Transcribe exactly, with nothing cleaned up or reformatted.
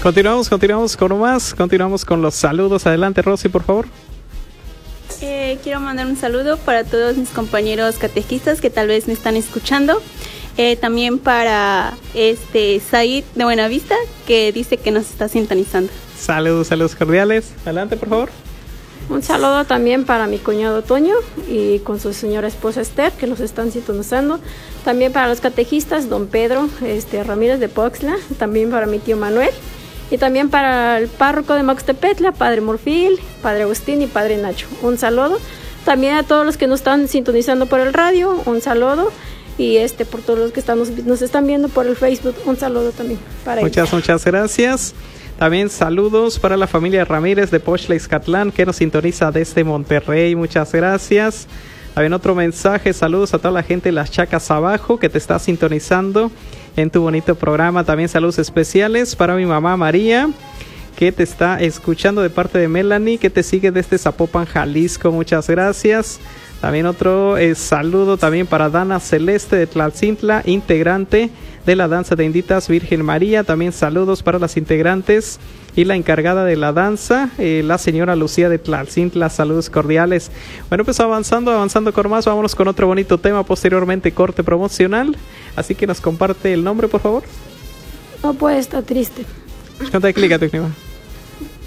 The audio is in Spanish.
Continuamos, continuamos con más, continuamos con los saludos. Adelante, Rosy, por favor. Eh, quiero mandar un saludo para todos mis compañeros catequistas que tal vez me están escuchando. Eh, también para este Said de Buenavista, que dice que nos está sintonizando. Saludos, saludos cordiales. Adelante, por favor. Un saludo también para mi cuñado Toño y con su señora esposa Esther, que nos están sintonizando. También para los catequistas, don Pedro este, Ramírez de Poxla. También para mi tío Manuel. Y también para el párroco de Moxtepetla, padre Morfil, padre Agustín y padre Nacho. Un saludo. También a todos los que nos están sintonizando por el radio, un saludo. Y este por todos los que estamos, nos están viendo por el Facebook, un saludo también para ellos. Muchas, muchas gracias. También saludos para la familia Ramírez de Poxla, Izcatlán, que nos sintoniza desde Monterrey. Muchas gracias. También otro mensaje, saludos a toda la gente de Las Chacas Abajo que te está sintonizando en tu bonito programa. También saludos especiales para mi mamá María, que te está escuchando de parte de Melanie, que te sigue desde Zapopan, Jalisco. Muchas gracias. También otro eh, saludo también para Dana Celeste de Tlalcintla, integrante de la danza de Inditas Virgen María. También saludos para las integrantes y la encargada de la danza, eh, la señora Lucía de Tlalcintla. Saludos cordiales. Bueno, pues avanzando, avanzando con más, vámonos con otro bonito tema, posteriormente corte promocional. Así que nos comparte el nombre, por favor. No puede estar triste. Canta, clica, tu clima.